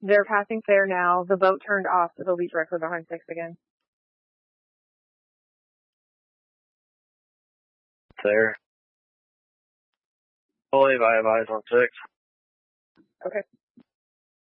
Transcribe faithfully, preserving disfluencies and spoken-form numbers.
They're passing fair now. The boat turned off, so they'll be directly behind six again. There. I believe I have eyes on six. Okay.